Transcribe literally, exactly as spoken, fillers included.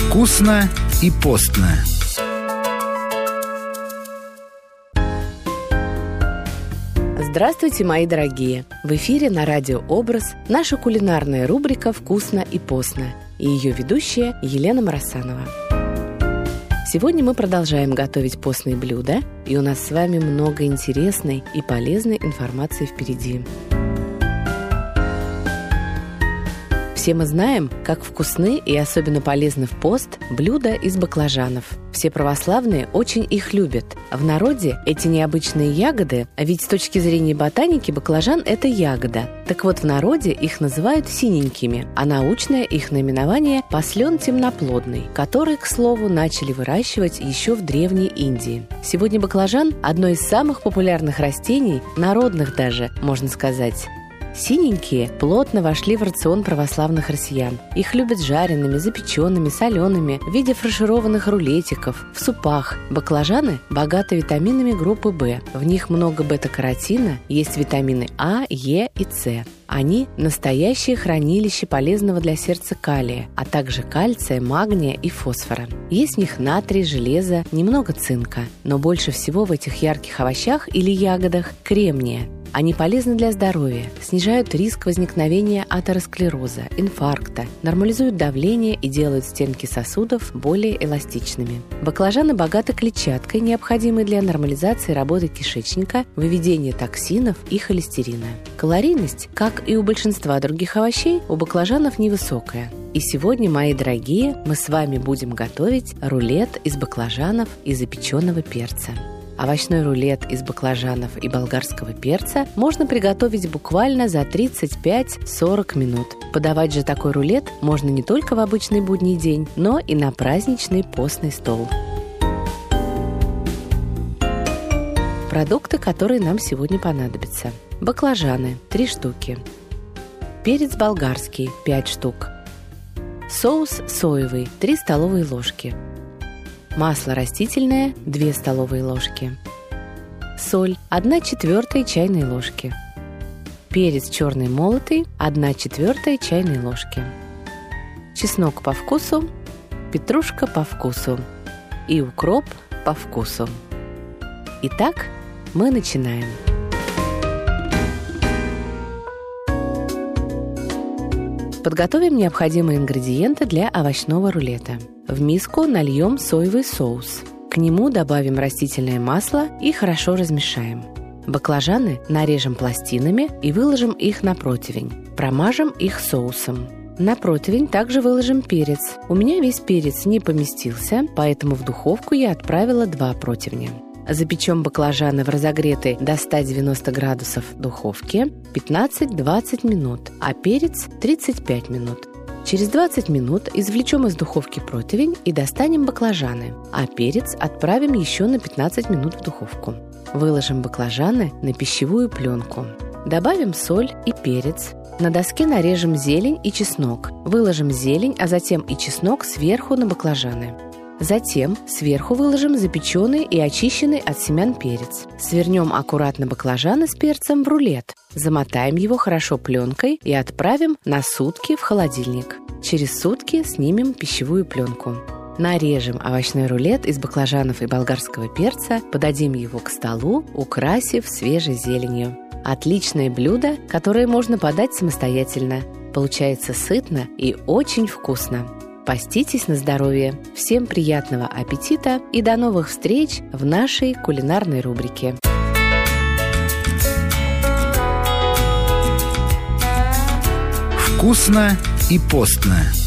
Вкусно и постно. Здравствуйте, мои дорогие! В эфире на радио «Образ» наша кулинарная рубрика «Вкусно и постно» и ее ведущая Елена Марасанова. Сегодня мы продолжаем готовить постные блюда, и у нас с вами много интересной и полезной информации впереди. Все мы знаем, как вкусны и особенно полезны в пост блюда из баклажанов. Все православные очень их любят. В народе эти необычные ягоды, а ведь с точки зрения ботаники баклажан – это ягода. Так вот, в народе их называют синенькими, а научное их наименование – послен темноплодный, который, к слову, начали выращивать еще в Древней Индии. Сегодня баклажан – одно из самых популярных растений, народных даже, можно сказать. Синенькие плотно вошли в рацион православных россиян. Их любят жареными, запеченными, солеными, в виде фаршированных рулетиков, в супах. Баклажаны богаты витаминами группы В. В них много бета-каротина, есть витамины А, Е и С. Они – настоящее хранилище полезного для сердца калия, а также кальция, магния и фосфора. Есть в них натрий, железо, немного цинка. Но больше всего в этих ярких овощах или ягодах – кремния. Они полезны для здоровья, снижают риск возникновения атеросклероза, инфаркта, нормализуют давление и делают стенки сосудов более эластичными. Баклажаны богаты клетчаткой, необходимой для нормализации работы кишечника, выведения токсинов и холестерина. Калорийность, как и у большинства других овощей, у баклажанов невысокая. И сегодня, мои дорогие, мы с вами будем готовить рулет из баклажанов и запеченного перца. Овощной рулет из баклажанов и болгарского перца можно приготовить буквально за тридцать пять - сорок минут. Подавать же такой рулет можно не только в обычный будний день, но и на праздничный постный стол. Продукты, которые нам сегодня понадобятся. Баклажаны – три штуки. Перец болгарский – пять штук. Соус соевый – три столовые ложки. Масло растительное – две столовые ложки. Соль – одна четвертая чайной ложки. Перец черный молотый – одна четвертая чайной ложки. Чеснок по вкусу, петрушка по вкусу и укроп по вкусу. Итак, мы начинаем. Подготовим необходимые ингредиенты для овощного рулета. В миску нальем соевый соус. К нему добавим растительное масло и хорошо размешаем. Баклажаны нарежем пластинами и выложим их на противень. Промажем их соусом. На противень также выложим перец. У меня весь перец не поместился, поэтому в духовку я отправила два противня. Запечем баклажаны в разогретой до ста девяноста градусов духовке пятнадцать-двадцать минут, а перец тридцать пять минут. Через двадцать минут извлечем из духовки противень и достанем баклажаны, а перец отправим еще на пятнадцать минут в духовку. Выложим баклажаны на пищевую пленку. Добавим соль и перец. На доске нарежем зелень и чеснок. Выложим зелень, а затем и чеснок сверху на баклажаны. Затем сверху выложим запеченный и очищенный от семян перец. Свернем аккуратно баклажаны с перцем в рулет. Замотаем его хорошо пленкой и отправим на сутки в холодильник. Через сутки снимем пищевую пленку. Нарежем овощной рулет из баклажанов и болгарского перца, подадим его к столу, украсив свежей зеленью. Отличное блюдо, которое можно подать самостоятельно. Получается сытно и очень вкусно. Поститесь на здоровье. Всем приятного аппетита и до новых встреч в нашей кулинарной рубрике. Вкусно и постно.